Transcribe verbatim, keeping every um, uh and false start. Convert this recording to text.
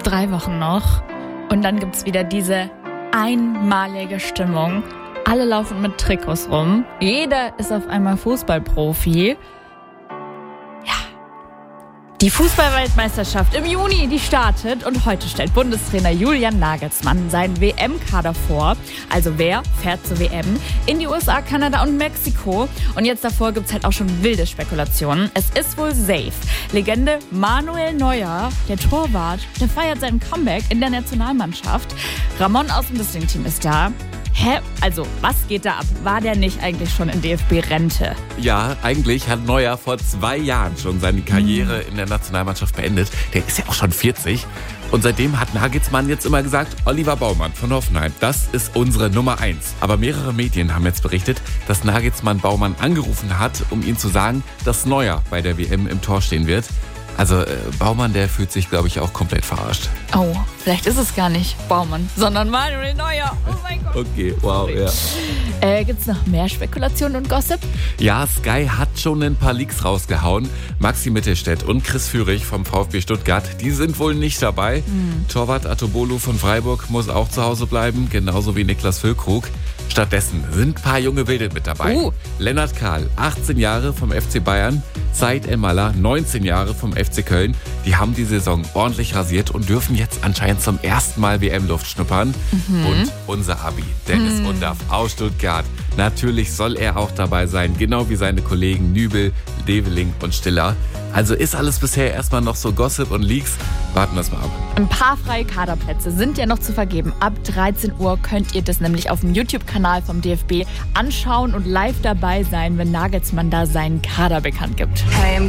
drei Wochen noch. Und dann gibt's wieder diese einmalige Stimmung. Alle laufen mit Trikots rum. Jeder ist auf einmal Fußballprofi. Die Fußball-Weltmeisterschaft im Juni, die startet und heute stellt Bundestrainer Julian Nagelsmann seinen W M-Kader vor. Also wer fährt zur W M? In die U S A, Kanada und Mexiko. Und jetzt davor gibt's halt auch schon wilde Spekulationen. Es ist wohl safe. Legende Manuel Neuer, der Torwart, der feiert seinen Comeback in der Nationalmannschaft. Ramon aus dem Disting-Team ist da. Hä? Also, was geht da ab? War der nicht eigentlich schon in D F B-Rente? Ja, eigentlich hat Neuer vor zwei Jahren schon seine Karriere in der Nationalmannschaft beendet. Der ist ja auch schon vierzig. Und seitdem hat Nagelsmann jetzt immer gesagt, Oliver Baumann von Hoffenheim, das ist unsere Nummer eins. Aber mehrere Medien haben jetzt berichtet, dass Nagelsmann Baumann angerufen hat, um ihm zu sagen, dass Neuer bei der W M im Tor stehen wird. Also äh, Baumann, der fühlt sich, glaube ich, auch komplett verarscht. Oh, vielleicht ist es gar nicht Baumann, sondern Manuel Neuer. Oh mein Gott. Okay, wow, ja. Äh, gibt's noch mehr Spekulationen und Gossip? Ja, Sky hat schon ein paar Leaks rausgehauen. Maxi Mittelstädt und Chris Führig vom VfB Stuttgart, die sind wohl nicht dabei. Mhm. Torwart Atobolu von Freiburg muss auch zu Hause bleiben, genauso wie Niklas Füllkrug. Stattdessen sind ein paar junge Wilde mit dabei. Uh. Lennart Kahl, achtzehn Jahre vom F C Bayern. Said El-Mallah, neunzehn Jahre vom F C Köln. Die haben die Saison ordentlich rasiert und dürfen jetzt anscheinend zum ersten Mal W M-Luft schnuppern. Mhm. Und unser Abi, Dennis mhm. Undaff aus Stuttgart. Natürlich soll er auch dabei sein, genau wie seine Kollegen Nübel, Develing und Stiller. Also ist alles bisher erstmal noch so Gossip und Leaks. Warten wir es mal ab. Ein paar freie Kaderplätze sind ja noch zu vergeben. Ab dreizehn Uhr könnt ihr das nämlich auf dem YouTube-Kanal vom D F B anschauen und live dabei sein, wenn Nagelsmann da seinen Kader bekannt gibt. Hey.